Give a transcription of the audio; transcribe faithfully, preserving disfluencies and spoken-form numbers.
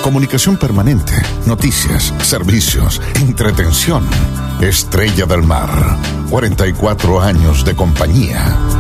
Comunicación permanente, noticias, servicios, entretención. Estrella del Mar, cuarenta y cuatro años de compañía.